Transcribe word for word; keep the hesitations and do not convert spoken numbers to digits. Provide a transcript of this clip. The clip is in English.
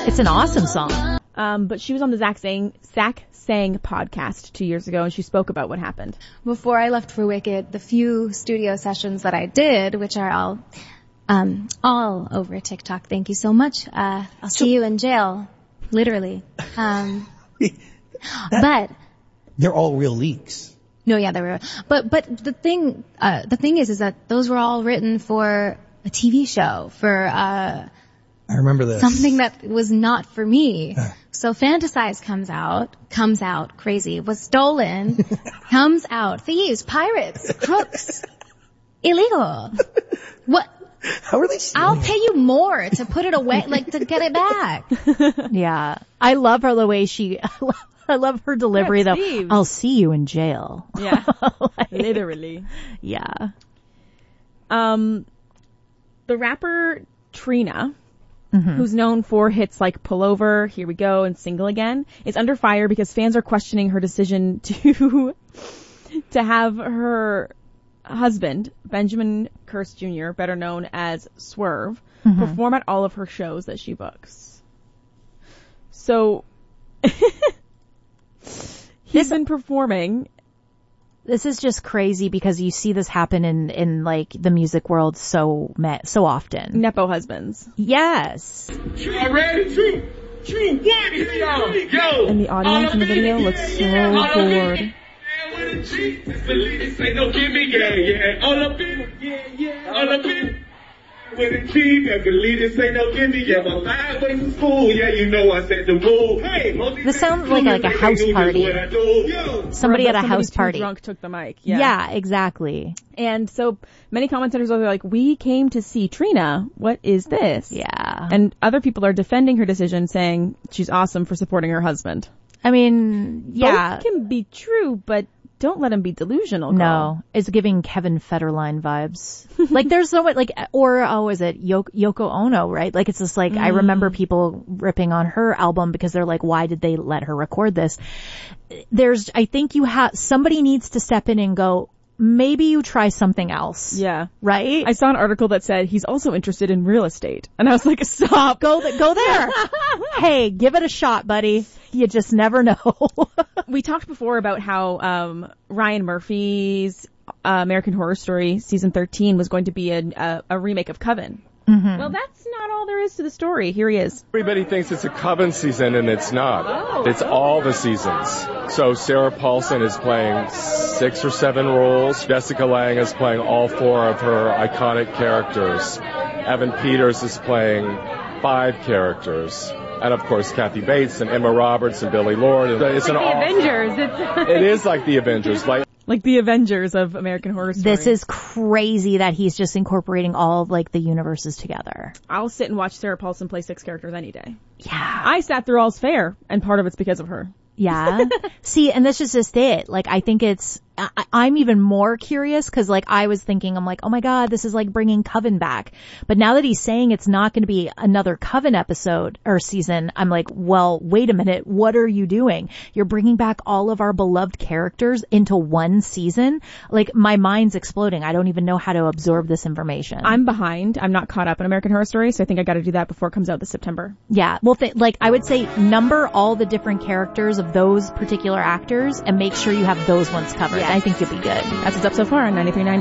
It's an awesome song. Um, but she was on the Zach Sang, Zach Sang podcast two years ago, and she spoke about what happened. Before I left for Wicked, the few studio sessions that I did, which are all um, all over TikTok, thank you so much. Uh, I'll see you in jail, literally. Um, that, but they're all real leaks. No, yeah, they were. But but the thing uh, the thing is, is that those were all written for a T V show, for uh, I remember this. Something that was not for me. So Fantasize comes out, comes out crazy, was stolen, comes out, thieves, pirates, crooks, illegal. What? How are they stealing I'll pay you more to put it away, like to get it back. Yeah. I love her the way she, I love her delivery yeah, though. thieves. I'll see you in jail. Yeah. Like, literally. Yeah. Um, the rapper Trina, mm-hmm. who's known for hits like Pull Over, Here We Go, and Single Again, is under fire because fans are questioning her decision to to have her husband, Benjamin Curse Junior, better known as Swerve, mm-hmm. perform at all of her shows that she books. So he's been performing. This is just crazy because you see this happen in, in like the music world so ma- so often. Nepo husbands. Yes. Y'all ready? Two, two, one, here y'all go. And the audience in the video looks so bored. Say no, give me, yeah, yeah. All up in, yeah, yeah. All up in. With a team, yeah, believe this ain't no gimme. Yeah, my mind went to school. Yeah, you know I said the move. Hey, this sounds like like a house party. Somebody at a house party. Drunk took the mic. Yeah. Yeah, exactly. And so many commentators are like, "We came to see Trina. What is this?" Yeah. And other people are defending her decision, saying she's awesome for supporting her husband. I mean, yeah, both can be true, but don't let him be delusional. Girl. No, it's giving Kevin Federline vibes. Like there's so much, like, or oh, is it Yoko, Yoko Ono, right? Like it's just like, mm. I remember people ripping on her album because they're like, why did they let her record this? There's, I think you have, somebody needs to step in and go, maybe you try something else. Yeah. Right? I saw an article that said he's also interested in real estate. And I was like, stop. Go, th- go there. Hey, give it a shot, buddy. You just never know. We talked before about how um Ryan Murphy's uh, American Horror Story season thirteen was going to be a, a, a remake of Coven. Mm-hmm. Well, that's not all there is to the story. Here he is. Everybody thinks it's a Coven season, and it's not. Oh. It's all the seasons. So Sarah Paulson is playing six or seven roles. Jessica Lange is playing all four of her iconic characters. Evan Peters is playing five characters. And of course, Kathy Bates and Emma Roberts and Billy Lord. It's, it's an like the all- Avengers. It's it is like the Avengers. Like like the Avengers of American Horror Story. This is crazy that he's just incorporating all of like the universes together. I'll sit and watch Sarah Paulson play six characters any day. Yeah. I sat through All's Fair, and part of it's because of her. Yeah. See, and this is just it. Like, I think it's, I, I'm even more curious because, like, I was thinking, I'm like, oh my God, this is like bringing Coven back. But now that he's saying it's not going to be another Coven episode or season, I'm like, well, wait a minute. What are you doing? You're bringing back all of our beloved characters into one season? Like, my mind's exploding. I don't even know how to absorb this information. I'm behind. I'm not caught up in American Horror Story, so I think I got to do that before it comes out this September. Yeah. Well, th- like, I would say number all the different characters of those particular actors and make sure you have those ones covered. Yes. I think you'll be good. That's what's up so far on ninety-three point nine